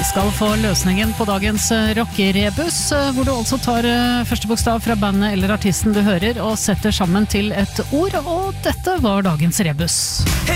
Vi skal få løsningen på dagens rockerebus, hvor du altså tar første bokstav fra bandet eller artisten du hører og setter sammen til et ord, og dette var dagens rebus.